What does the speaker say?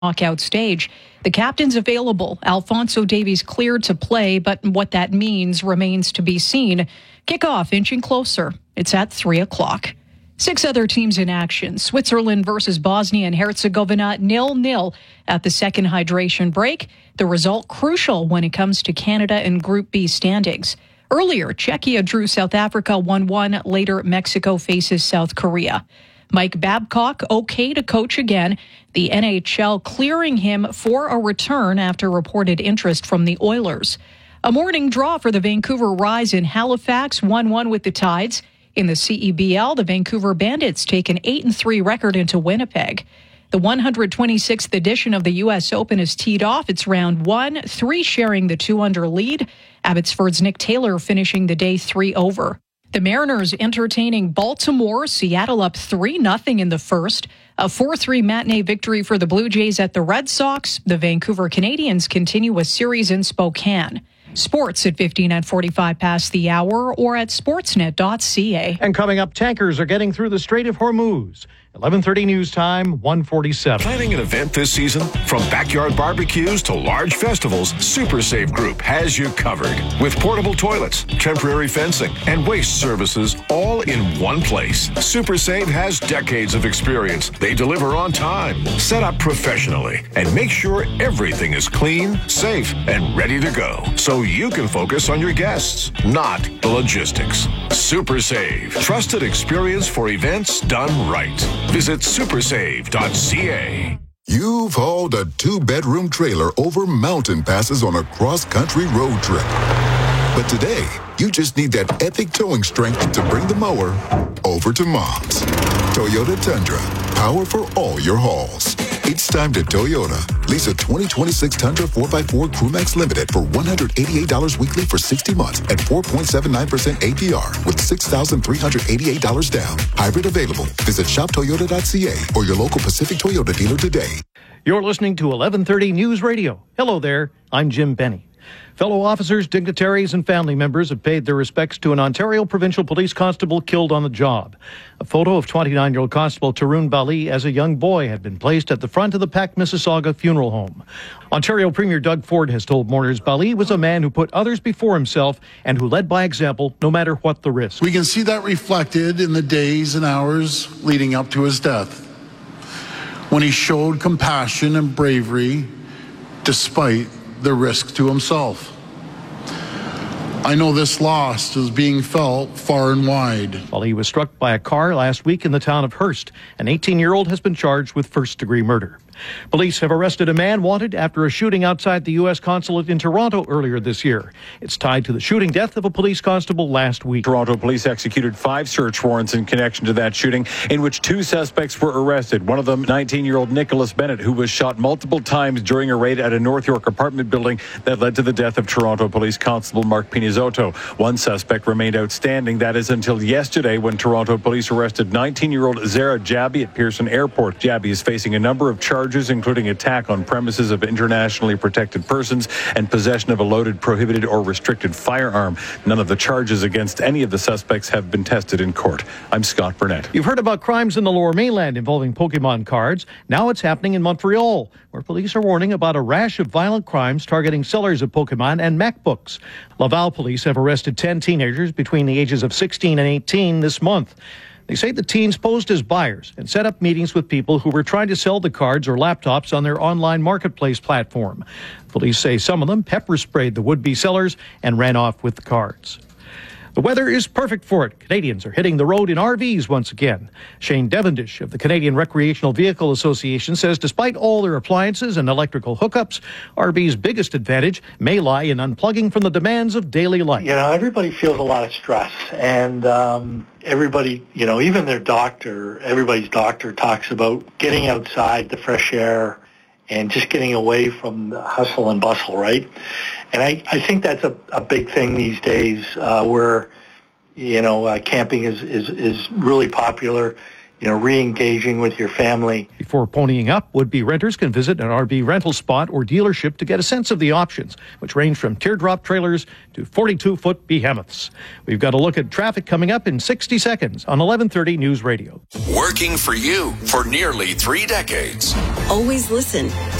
knockout stage. The captain's available. Alphonso Davies cleared to play, but what that means remains to be seen. Kickoff inching closer. It's at 3 o'clock. 6 other teams in action. Switzerland versus Bosnia and Herzegovina 0-0 at the second hydration break. The result crucial when it comes to Canada and Group B standings. Earlier, Czechia drew South Africa 1-1. Later, Mexico faces South Korea. Mike Babcock okay to coach again. The NHL clearing him for a return after reported interest from the Oilers. A morning draw for the Vancouver Rise in Halifax, 1-1 with the Tides. In the CEBL, the Vancouver Bandits take an 8-3 record into Winnipeg. The 126th edition of the U.S. Open is teed off. It's round 1, 3 sharing the 2-under lead. Abbotsford's Nick Taylor finishing the day 3 over. The Mariners entertaining Baltimore, Seattle up 3-0 in the first. A 4-3 matinee victory for the Blue Jays at the Red Sox. The Vancouver Canadians continue a series in Spokane. Sports at 15 at 45 past the hour or at sportsnet.ca. And coming up, tankers are getting through the Strait of Hormuz. 11:30 news time, 1:47. Planning an event this season? From backyard barbecues to large festivals, Super Save Group has you covered. With portable toilets, temporary fencing, and waste services all in one place. Super Save has decades of experience. They deliver on time, set up professionally, and make sure everything is clean, safe, and ready to go. So you can focus on your guests, not the logistics. Super Save. Trusted experience for events done right. Visit supersave.ca. You've hauled a 2-bedroom trailer over mountain passes on a cross-country road trip. But today, you just need that epic towing strength to bring the mower over to Mom's. Toyota Tundra. Power for all your hauls. It's time to Toyota. Lease a 2026 Tundra 4x4 Crewmax Limited for $188 weekly for 60 months at 4.79% APR with $6,388 down. Hybrid available. Visit shoptoyota.ca or your local Pacific Toyota dealer today. You're listening to 1130 News Radio. Hello there, I'm Jim Benny. Fellow officers, dignitaries, and family members have paid their respects to an Ontario Provincial Police Constable killed on the job. A photo of 29-year-old Constable Tarun Bali as a young boy had been placed at the front of the Peck, Mississauga funeral home. Ontario Premier Doug Ford has told mourners Bali was a man who put others before himself and who led by example no matter what the risk. We can see that reflected in the days and hours leading up to his death, when he showed compassion and bravery despite the risk to himself. I know this loss is being felt far and wide. While he was struck by a car last week in the town of Hearst, an 18-year-old has been charged with first-degree murder. Police have arrested a man wanted after a shooting outside the U.S. consulate in Toronto earlier this year. It's tied to the shooting death of a police constable last week. Toronto police executed 5 search warrants in connection to that shooting, in which 2 suspects were arrested. One of them, 19-year-old Nicholas Bennett, who was shot multiple times during a raid at a North York apartment building that led to the death of Toronto Police Constable Mark Pinizotto. One suspect remained outstanding. That is until yesterday, when Toronto police arrested 19-year-old Zara Jabi at Pearson Airport. Jabi is facing a number of charges, including attack on premises of internationally protected persons and possession of a loaded, prohibited, or restricted firearm. None of the charges against any of the suspects have been tested in court. I'm Scott Burnett. You've heard about crimes in the Lower Mainland involving Pokemon cards. Now it's happening in Montreal, where police are warning about a rash of violent crimes targeting sellers of Pokemon and MacBooks. Laval police have arrested 10 teenagers between the ages of 16 and 18 this month. They say the teens posed as buyers and set up meetings with people who were trying to sell the cards or laptops on their online marketplace platform. Police say some of them pepper sprayed the would-be sellers and ran off with the cards. The weather is perfect for it. Canadians are hitting the road in RVs once again. Shane Devendish of the Canadian Recreational Vehicle Association says despite all their appliances and electrical hookups, RV's biggest advantage may lie in unplugging from the demands of daily life. You know, everybody feels a lot of stress, and everybody, you know, even their doctor, everybody's doctor talks about getting outside, the fresh air, and just getting away from the hustle and bustle, right? And I think that's a big thing these days, where, you know, camping is really popular. re-engaging with your family. Before ponying up, would-be renters can visit an RV rental spot or dealership to get a sense of the options, which range from teardrop trailers to 42-foot behemoths. We've got a look at traffic coming up in 60 seconds on 1130 News Radio. Working for you for nearly 3 decades. Always listen.